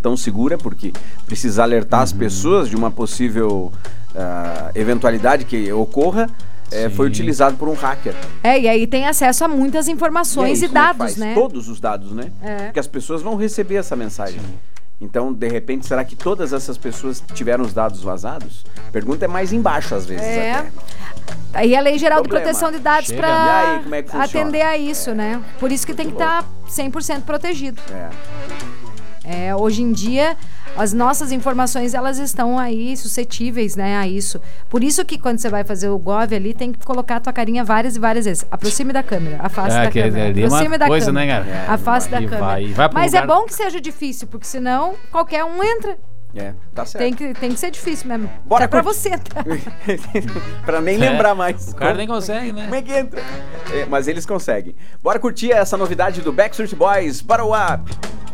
tão segura, porque precisa alertar as pessoas de uma possível eventualidade que ocorra. Foi utilizado por um hacker. E aí tem acesso a muitas informações e dados, né? Todos os dados, né? Porque as pessoas vão receber essa mensagem. Então, de repente, será que todas essas pessoas tiveram os dados vazados? A pergunta é mais embaixo, às vezes. Aí a Lei Geral de Proteção de Dados para atender a isso, né? Por isso que tem que estar 100% protegido. Hoje em dia, as nossas informações, elas estão aí suscetíveis, né, a isso. Por isso que quando você vai fazer o Gov ali, tem que colocar a tua carinha várias e várias vezes. Aproxime da câmera, afaste da câmera. Aproxime da câmera, né, cara? Afaste da câmera. Mas é bom que seja difícil, porque senão qualquer um entra. Tá certo. Tem que ser difícil mesmo. Bora pra você. Pra nem lembrar mais. O cara nem consegue, né? Como é que entra? Mas eles conseguem. Bora curtir essa novidade do Backstreet Boys, Bottle Up.